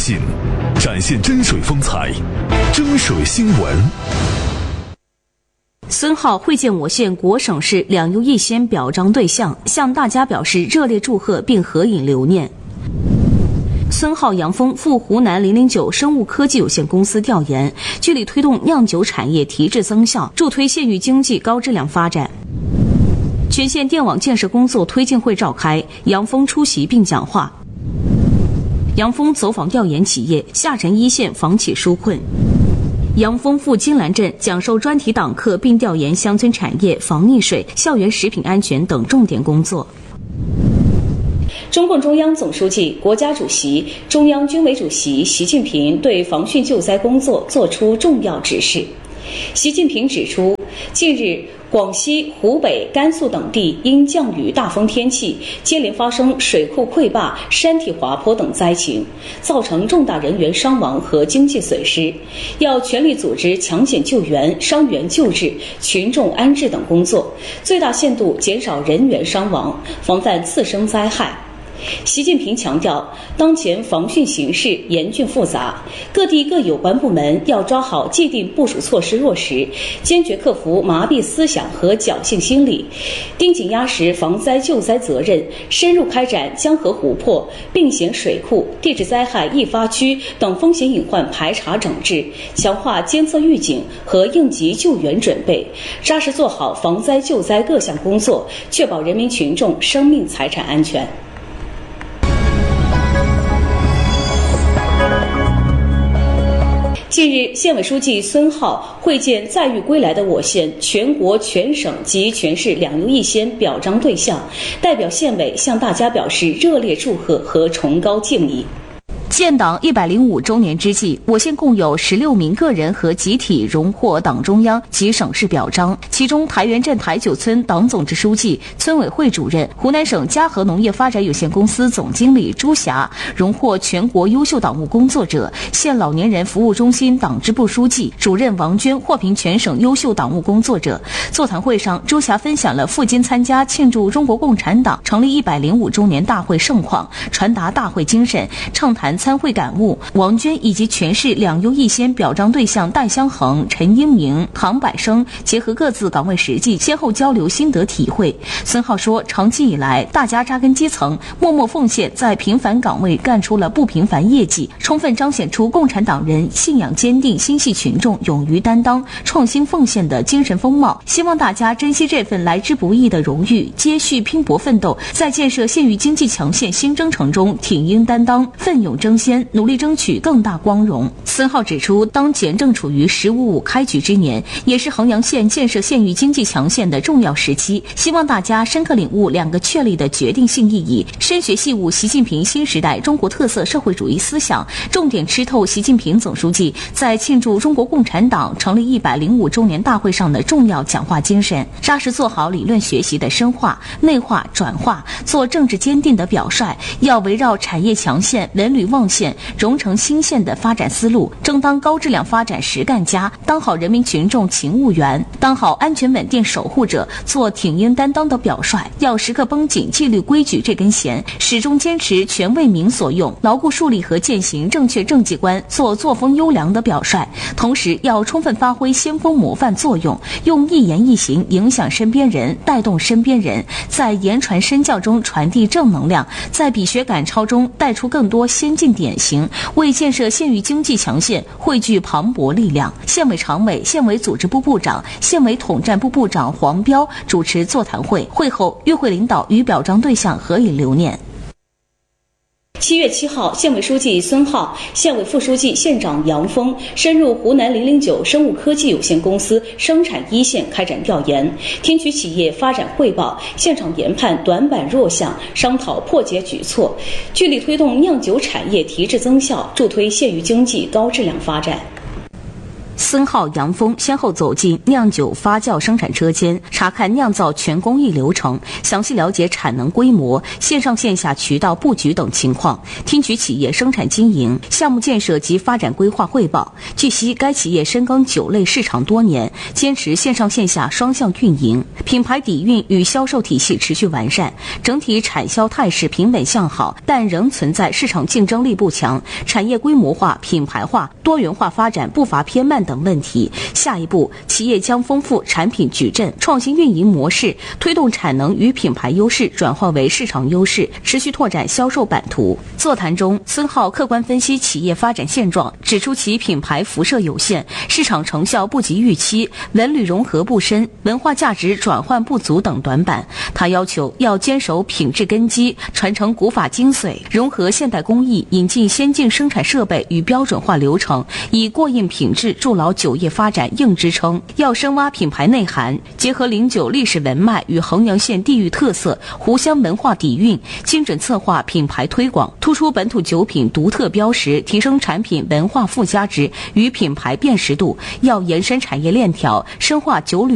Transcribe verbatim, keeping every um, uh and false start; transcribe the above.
信，展现真水风采，真水新闻。 孙浩会见我县国省市两优一先表彰对象，向大家表示热烈祝贺并合影留念。孙浩杨峰赴湖南零零九生物科技有限公司调研，聚力推动酿酒产业提质增效，助推县域经济高质量发展。全县电网建设工作推进会召开，杨峰出席并讲话。杨峰走访调研企业，下沉一线房企纾困。杨峰赴金兰镇讲授专题党课，并调研乡村产业、防溺水、校园食品安全等重点工作。中共中央总书记、国家主席、中央军委主席习近平对防汛救灾工作作出重要指示。习近平指出，近日广西、湖北、甘肃等地因降雨大风天气，接连发生水库溃坝、山体滑坡等灾情，造成重大人员伤亡和经济损失，要全力组织抢险救援、伤员救治、群众安置等工作，最大限度减少人员伤亡，防范次生灾害。习近平强调，当前防汛形势严峻复杂，各地各有关部门要抓好既定部署措施落实，坚决克服麻痹思想和侥幸心理，盯紧压实防灾救灾责任，深入开展江河湖泊、并险水库、地质灾害易发区等风险隐患排查整治，强化监测预警和应急救援准备，扎实做好防灾救灾各项工作，确保人民群众生命财产安全。近日，县委书记孙浩会见载誉归来的我县全国全省及全市两优一先表彰对象，代表县委向大家表示热烈祝贺和崇高敬意。建党一百零五周年之际，我县共有十六名个人和集体荣获党中央及省市表彰，其中台原镇台九村党总支书记、村委会主任、湖南省嘉禾农业发展有限公司总经理朱霞荣获全国优秀党务工作者，县老年人服务中心党支部书记、主任王娟获评全省优秀党务工作者。座谈会上，朱霞分享了赴京参加庆祝中国共产党成立一百零五周年大会盛况，传达大会精神，畅谈参会感悟。王娟以及全市两优一先表彰对象戴香恒、陈英明、唐百生结合各自岗位实际，先后交流心得体会。孙浩说，长期以来，大家扎根基层，默默奉献，在平凡岗位干出了不平凡业绩，充分彰显出共产党人信仰坚定、心系群众、勇于担当、创新奉献的精神风貌。希望大家珍惜这份来之不易的荣誉，接续拼搏奋斗，在建设县域经济强县新征程中挺膺担当、奋勇争先，努力争取更大光荣。孙浩指出，当前正处于“十五五”开局之年，也是衡阳县建设县域经济强县的重要时期，希望大家深刻领悟两个确立的决定性意义，深学细悟习近平新时代中国特色社会主义思想，重点吃透习近平总书记在庆祝中国共产党成立一百零五周年大会上的重要讲话精神，扎实做好理论学习的深化、内化、转化，做政治坚定的表率，要围绕产业强县、文旅旺县、融成新县的发展思路，争当高质量发展实干家，当好人民群众勤务员，当好安全稳定守护者，做挺膺担当的表率，要时刻绷紧纪律规矩这根弦，始终坚持全为民所用，牢固树立和践行正确政绩观，做作风优良的表率。同时要充分发挥先锋模范作用，用一言一行影响身边人，带动身边人，在言传身教中传递正能量，在比学赶超中带出更多先进典型，为建设县域经济强县汇聚磅礴力量。县委常委、县委组织部部长、县委统战部部长黄彪主持座谈会，会后与会领导与表彰对象合影留念。七月七号，县委书记孙浩、县委副书记、县长杨峰深入湖南零零九生物科技有限公司生产一线开展调研，听取企业发展汇报，现场研判短板弱项，商讨破解举措，聚力推动酿酒产业提质增效，助推县域经济高质量发展。 森浩、杨峰先后走进酿酒发酵生产车间，查看酿造全工艺流程，详细了解产能规模、线上线下渠道布局等情况，听取企业生产经营、项目建设及发展规划汇报。据悉，该企业深耕酒类市场多年，坚持线上线下双向运营，品牌底蕴与销售体系持续完善，整体产销态势平稳向好，但仍存在市场竞争力不强、产业规模化、品牌化、多元化发展步伐偏慢等问题。下一步，企业将丰富产品矩阵、创新运营模式，推动产能与品牌优势转化为市场优势，持续拓展销售版图。座谈中，森浩客观分析企业发展现状，指出其品牌辐射有限，市场成效不及预期，文旅融合不深，文化价值转换不足等短板。他要求要坚守品质根基，传承古法精髓，融合现代工艺，引进先进生产设备与标准化流程，以过硬品质筑牢酒业发展硬支撑。要深挖品牌内涵，结合零酒历史文脉与衡阳县地域特色，湖湘文化底蕴，精准策划品牌推广，突出本土酒品独特标识，提升产品文化附加值与品牌辨识度。要延伸产业链条，深化酒旅